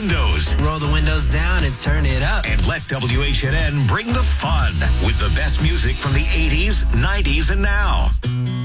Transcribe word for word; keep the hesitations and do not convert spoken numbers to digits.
windows. Roll the windows down and turn it up. And let W H N N bring the fun with the best music from the eighties, nineties, and now.